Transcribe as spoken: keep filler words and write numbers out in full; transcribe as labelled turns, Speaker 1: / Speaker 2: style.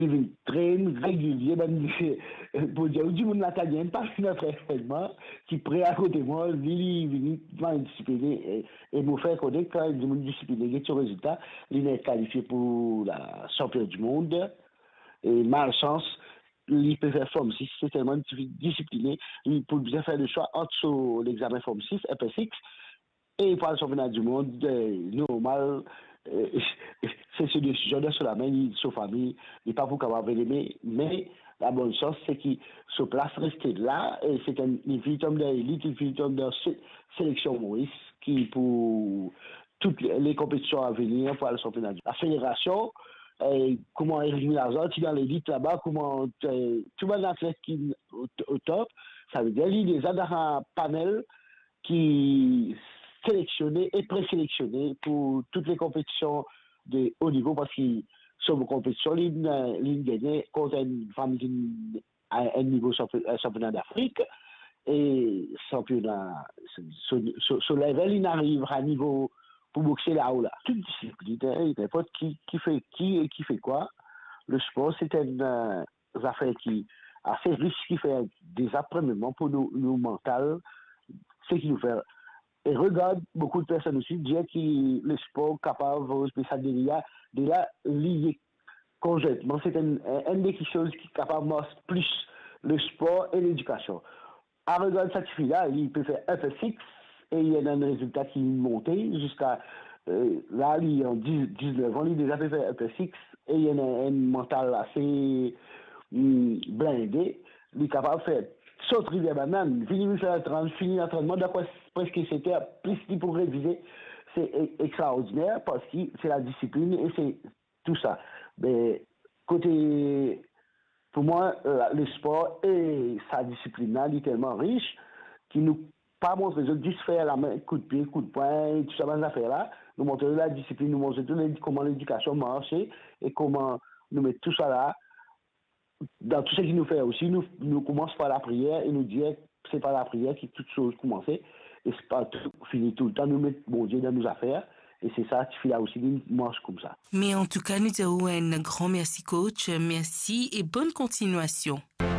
Speaker 1: qui traîne régulier, même pour dire, du monde là, il y a pas notre événement qui prêt à côté de moi, il vient discipliner et me faire connaître quand il dit discipliné, il y a son résultat, il est qualifié pour la champion du monde et malchance, il peut faire forme six, c'est tellement discipliné, il peut bien faire le choix entre l'examen forme six, F S X, et pour le championnat du monde, normal, euh, c'est ce décision sur la main, sur famille, il n'est pas pour capable aimer, mais la bonne chose, c'est qu'il se place rester là, et c'est un véritable d'élite, une véritable de sélection Maurice, qui pour toutes les compétitions à venir pour le championnat. La fédération, euh, comment Eric Lazare, tu es dans l'élite là-bas, comment euh, tout le monde athlète qui au, au top, ça veut dire qu'il y a des un panel qui sélectionnés et présélectionnés pour toutes les compétitions de haut niveau parce qu'ils sont en compétition, ils gagnent contre une famille à un niveau championnat d'Afrique et championnat sur level, il arrive à niveau pour boxer là-haut là. Toute discipline, n'importe qui, qui fait qui et qui fait quoi. Le sport, c'est une euh, affaire qui assez riche, qui fait des apprendissements pour nous, nous mental, c'est qui nous fait. Et regarde, beaucoup de personnes aussi disent que le sport capable de ça déjà, déjà lié conjointement. C'est une, une des choses qui est capable de plus le sport et l'éducation. À regarder cette fille-là, il peut faire F S X et il y a un résultat qui est monté jusqu'à euh, là, il en dix-neuf ans, il a déjà fait F S X et il y a un, un mental assez hum, blindé. Il est capable de faire saute rivière banane, finir faire trente, finir l'entraînement, d'après presque c'était plus qu'il pour réviser. C'est extraordinaire parce que c'est la discipline et c'est tout ça. Mais côté, pour moi, euh, le sport et sa discipline là, il est tellement riche qu'il nous pas montrer les autres faire la main, coup de pied, coup de poing, tout ça, ces affaires-là, nous montrer la discipline, nous montrer comment l'éducation marche et comment nous mettre tout ça là. Dans tout ce qui nous fait aussi, nous, nous commençons par la prière et nous dire que c'est par la prière que toute chose commence et c'est pas tout, fini tout le temps, nous mettre bon Dieu dans nos affaires et c'est ça qui fait là aussi une marche comme ça.
Speaker 2: Mais en tout cas, nous disons un grand merci coach, merci et bonne continuation.